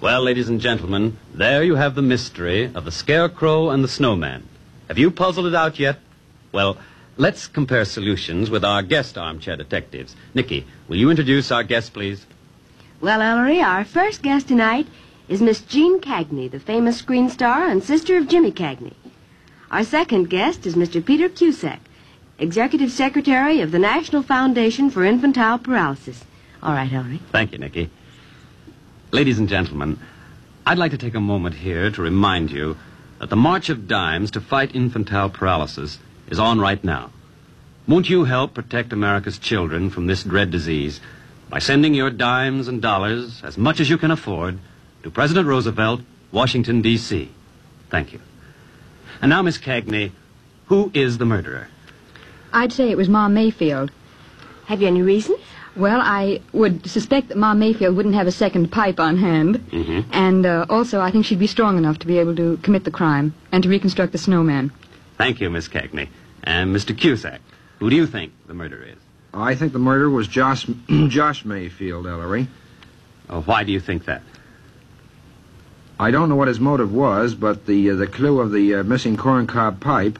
Well, ladies and gentlemen, there you have the mystery of the Scarecrow and the Snowman. Have you puzzled it out yet? Well, let's compare solutions with our guest armchair detectives. Nikki, will you introduce our guest, please? Well, Ellery, our first guest tonight is Miss Jean Cagney, the famous screen star and sister of Jimmy Cagney. Our second guest is Mr. Peter Cusack, Executive Secretary of the National Foundation for Infantile Paralysis. All right, Ellery. Thank you, Nikki. Ladies and gentlemen, I'd like to take a moment here to remind you that the March of Dimes to fight infantile paralysis is on right now. Won't you help protect America's children from this dread disease by sending your dimes and dollars, as much as you can afford, to President Roosevelt, Washington, D.C.? Thank you. And now, Miss Cagney, who is the murderer? I'd say it was Ma Mayfield. Have you any reason? Well, I would suspect that Ma Mayfield wouldn't have a second pipe on hand. Mm-hmm. And also, I think she'd be strong enough to be able to commit the crime and to reconstruct the snowman. Thank you, Miss Cagney. And Mr. Cusack, who do you think the murderer is? I think the murderer was Josh Mayfield, Ellery. Why do you think that? I don't know what his motive was, but the clue of the missing corncob pipe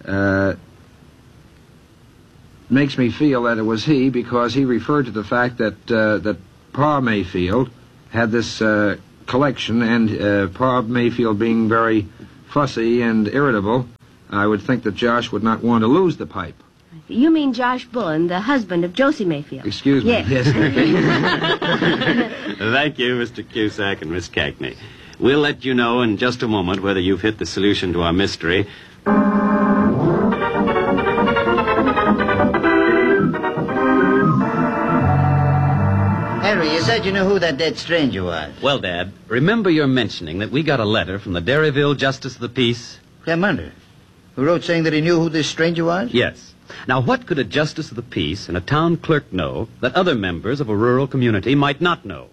makes me feel that it was he, because he referred to the fact that Pa Mayfield had this collection, and Pa Mayfield being very fussy and irritable, I would think that Josh would not want to lose the pipe. You mean Josh Bullen, the husband of Josie Mayfield? Excuse me. Yes. Thank you, Mr. Cusack and Miss Cagney. We'll let you know in just a moment whether you've hit the solution to our mystery. Henry, you said you knew who that dead stranger was. Well, Dad, remember your mentioning that we got a letter from the Derryville Justice of the Peace? Clemunder, who wrote saying that he knew who this stranger was? Yes. Now, what could a Justice of the Peace and a town clerk know that other members of a rural community might not know?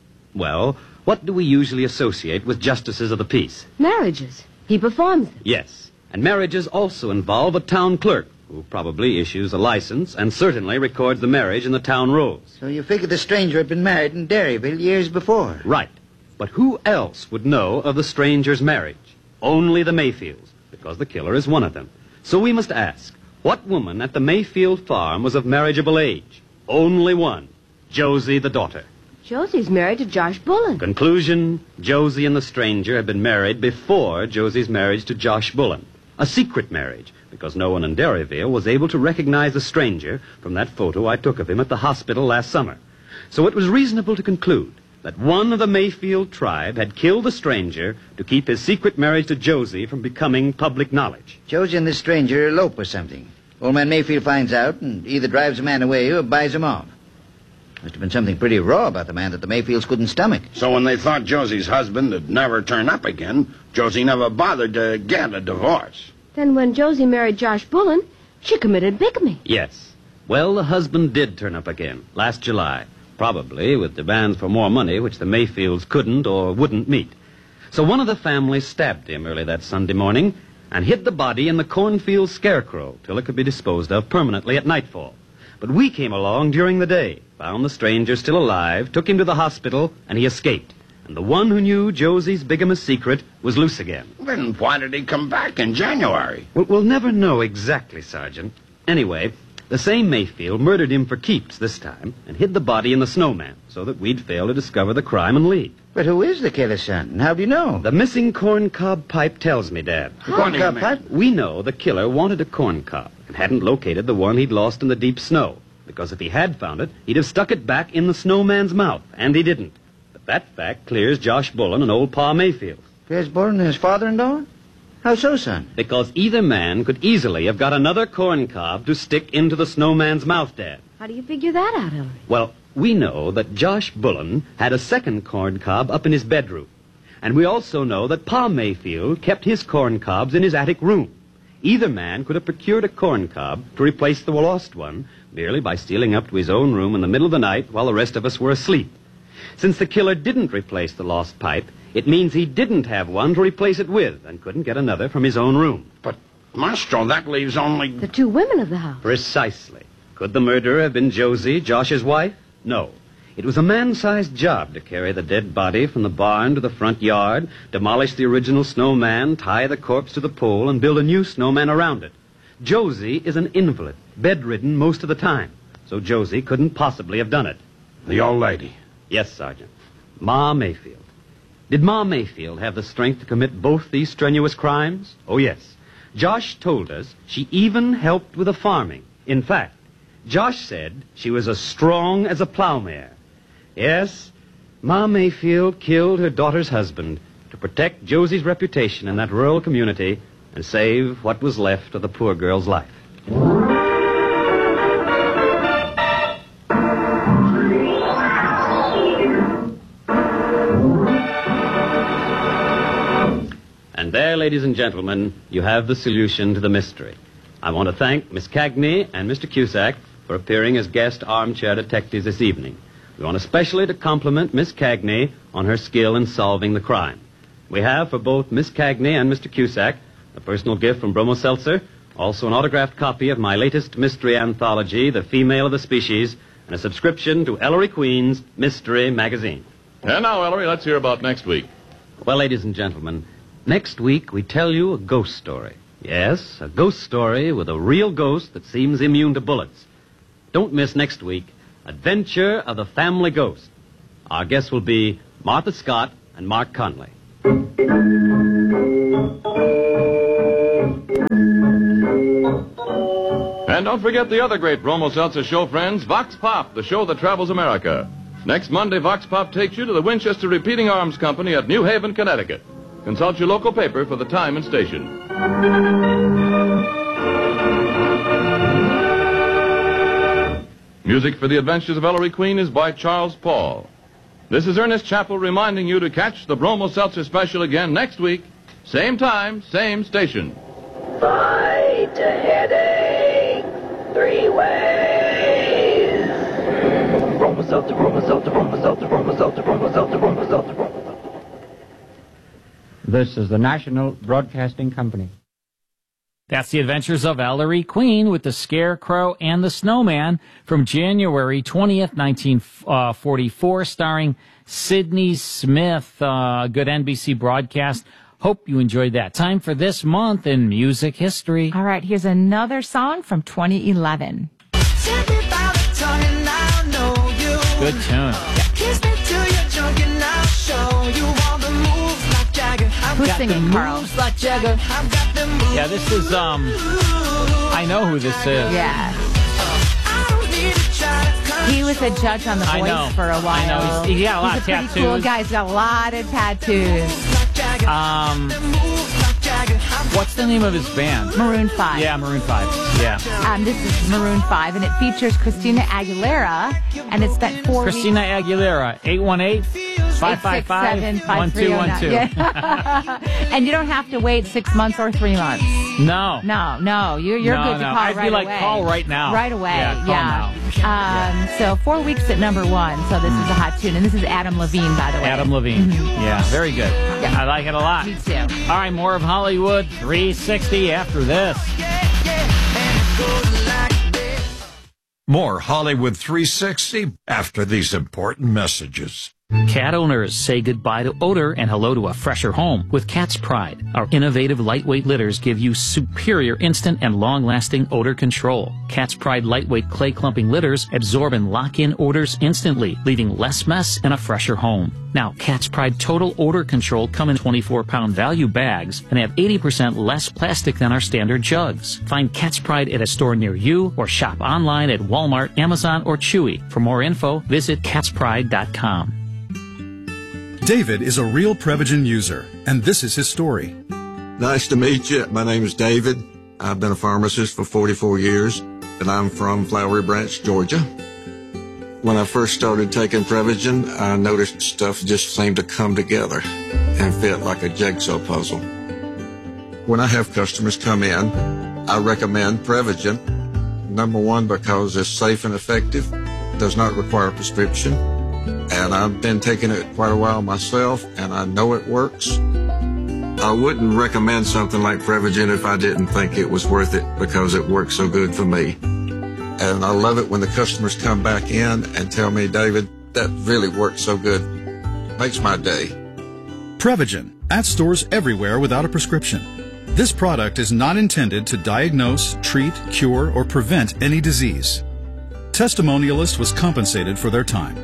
Well, what do we usually associate with Justices of the Peace? Marriages. He performs them. Yes. And marriages also involve a town clerk, who probably issues a license and certainly records the marriage in the town rolls. So you figured the stranger had been married in Derryville years before. Right. But who else would know of the stranger's marriage? Only the Mayfields, because the killer is one of them. So we must ask, what woman at the Mayfield farm was of marriageable age? Only one. Josie, the daughter. Josie's married to Josh Bullen. Conclusion, Josie and the stranger had been married before Josie's marriage to Josh Bullen. A secret marriage, because no one in Derryville was able to recognize the stranger from that photo I took of him at the hospital last summer. So it was reasonable to conclude that one of the Mayfield tribe had killed the stranger to keep his secret marriage to Josie from becoming public knowledge. Josie and the stranger elope or something. Old man Mayfield finds out and either drives the man away or buys him off. Must have been something pretty raw about the man that the Mayfields couldn't stomach. So when they thought Josie's husband would never turn up again, Josie never bothered to get a divorce. Then when Josie married Josh Bullen, she committed bigamy. Yes. Well, the husband did turn up again, last July. Probably with demands for more money, which the Mayfields couldn't or wouldn't meet. So one of the families stabbed him early that Sunday morning and hid the body in the cornfield scarecrow till it could be disposed of permanently at nightfall. But we came along during the day, found the stranger still alive, took him to the hospital, and he escaped. And the one who knew Josie's bigamous secret was loose again. Then why did he come back in January? We'll never know exactly, Sergeant. Anyway, the same Mayfield murdered him for keeps this time and hid the body in the snowman so that we'd fail to discover the crime and leave. But who is the killer's son? And how do you know? The missing corncob pipe tells me, Dad. The corncob pipe? We know the killer wanted a corncob and hadn't located the one he'd lost in the deep snow. Because if he had found it, he'd have stuck it back in the snowman's mouth, and he didn't. But that fact clears Josh Bullen and old Pa Mayfield. Clears Bullen and his father-in-law? How so, son? Because either man could easily have got another corncob to stick into the snowman's mouth, Dad. How do you figure that out, Ellery? Well, we know that Josh Bullen had a second corncob up in his bedroom. And we also know that Pa Mayfield kept his corncobs in his attic room. Either man could have procured a corncob to replace the lost one merely by stealing up to his own room in the middle of the night while the rest of us were asleep. Since the killer didn't replace the lost pipe, it means he didn't have one to replace it with and couldn't get another from his own room. But, Maestro, that leaves only... The two women of the house. Precisely. Could the murderer have been Josie, Josh's wife? No. It was a man-sized job to carry the dead body from the barn to the front yard, demolish the original snowman, tie the corpse to the pole, and build a new snowman around it. Josie is an invalid, bedridden most of the time, so Josie couldn't possibly have done it. The old lady. Yes, Sergeant. Ma Mayfield. Did Ma Mayfield have the strength to commit both these strenuous crimes? Oh, yes. Josh told us she even helped with the farming. In fact, Josh said she was as strong as a plowmare. Yes, Ma Mayfield killed her daughter's husband to protect Josie's reputation in that rural community and save what was left of the poor girl's life. And there, ladies and gentlemen, you have the solution to the mystery. I want to thank Miss Cagney and Mr. Cusack for appearing as guest armchair detectives this evening. We want especially to compliment Miss Cagney on her skill in solving the crime. We have for both Miss Cagney and Mr. Cusack a personal gift from Bromo Seltzer, also an autographed copy of my latest mystery anthology, The Female of the Species, and a subscription to Ellery Queen's Mystery Magazine. And now, Ellery, let's hear about next week. Well, ladies and gentlemen, next week we tell you a ghost story. Yes, a ghost story with a real ghost that seems immune to bullets. Don't miss next week, Adventure of the Family Ghost. Our guests will be Martha Scott and Mark Conley. And don't forget the other great Bromo Seltzer show, friends, Vox Pop, the show that travels America. Next Monday, Vox Pop takes you to the Winchester Repeating Arms Company at New Haven, Connecticut. Consult your local paper for the time and station. Music for the Adventures of Ellery Queen is by Charles Paul. This is Ernest Chappell reminding you to catch the Bromo Seltzer special again next week. Same time, same station. Fight a headache 3 ways. Bromo Seltzer, Bromo Seltzer, Bromo Seltzer, Bromo Seltzer, Bromo Seltzer, Bromo Seltzer, Bromo Seltzer. This is the National Broadcasting Company. That's the Adventures of Ellery Queen with the Scarecrow and the Snowman from January 20th, 1944, starring Sidney Smith. Good NBC broadcast. Hope you enjoyed that. Time for this month in music history. All right, here's another song from 2011. Good tune. Who's singing, Carl? Like Jagger. Yeah, this is, I know who this is. Yeah. He was a judge on The Voice for a while. I know. He's got a lot of tattoos. He's a pretty cool guy. He's got a lot of tattoos. What's the name of his band? Maroon 5. Yeah, Maroon 5. Yeah. This is Maroon 5, and it features Christina Aguilera, and it spent 4 weeks. Christina Aguilera, 818-555-1212. Yeah. And you don't have to wait 6 months or 3 months. No. You're good to call I'd right be like, away. call right now. Right away, Yeah, call now. So 4 weeks at number 1, so this is a hot tune, and this is Adam Levine, by the way. Adam Levine. Yeah, very good. Yeah. I like it a lot. Me too. All right, more of Hollywood 360 after this. More Hollywood 360 after these important messages. Cat owners say goodbye to odor and hello to a fresher home with Cat's Pride. Our innovative lightweight litters give you superior instant and long-lasting odor control. Cat's Pride lightweight clay clumping litters absorb and lock in odors instantly, leaving less mess and a fresher home. Now, Cat's Pride Total Odor Control come in 24-pound value bags and have 80% less plastic than our standard jugs. Find Cat's Pride at a store near you or shop online at Walmart, Amazon, or Chewy. For more info, visit catspride.com. David is a real Prevagen user, and this is his story. Nice to meet you. My name is David. I've been a pharmacist for 44 years, and I'm from Flowery Branch, Georgia. When I first started taking Prevagen, I noticed stuff just seemed to come together and fit like a jigsaw puzzle. When I have customers come in, I recommend Prevagen. Number one, because it's safe and effective, does not require a prescription. And I've been taking it quite a while myself, and I know it works. I wouldn't recommend something like Prevagen if I didn't think it was worth it because it works so good for me. And I love it when the customers come back in and tell me, David, That really works so good. Makes my day. Prevagen, at stores everywhere without a prescription. This product is not intended to diagnose, treat, cure, or prevent any disease. Testimonialist was compensated for their time.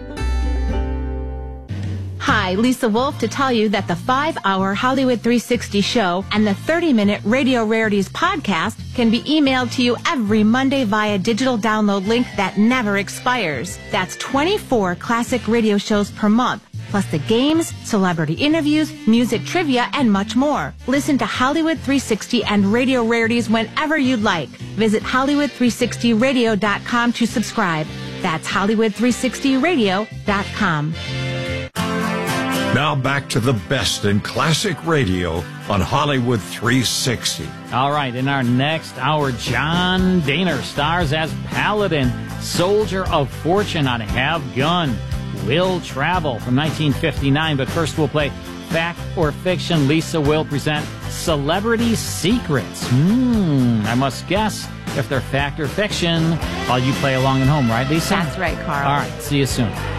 Hi, Lisa Wolf to tell you that the 5-hour Hollywood 360 show and the 30-minute Radio Rarities podcast can be emailed to you every Monday via digital download link that never expires. That's 24 classic radio shows per month, plus the games, celebrity interviews, music trivia, and much more. Listen to Hollywood 360 and Radio Rarities whenever you'd like. Visit Hollywood360radio.com to subscribe. That's Hollywood360radio.com. Now back to the best in classic radio on Hollywood 360. All right, in our next hour, John Daner stars as Paladin, soldier of fortune on Have Gun, Will Travel from 1959. But first we'll play Fact or Fiction. Lisa will present Celebrity Secrets. I must guess if they're fact or fiction while you play along at home, right, Lisa? That's right, Carl. All right, see you soon.